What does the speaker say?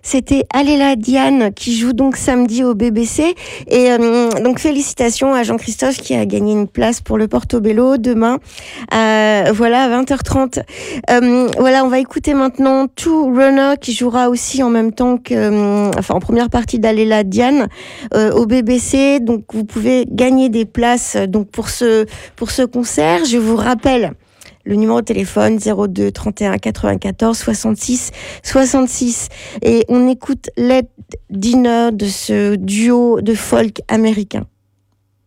C'était Aléla Diane qui joue donc samedi au BBC. Et donc félicitations à Jean-Christophe qui a gagné une place pour le Portobello demain. Voilà, à 20h30. Voilà, on va écouter maintenant Two Runner qui jouera aussi en même temps que, en première partie d'Aléla Diane au BBC. Donc vous pouvez gagner des places donc pour ce concert. Je vous rappelle le numéro de téléphone 02 31 94 66 66. Et on écoute Let Dinner de ce duo de folk américain.